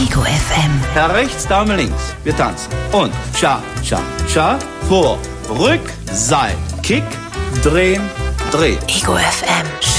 Ego FM. Herr rechts, Dame links. Wir tanzen. Und Cha, Cha, Cha. Vor, Rück, Seil, Kick, drehen, drehen. Ego FM.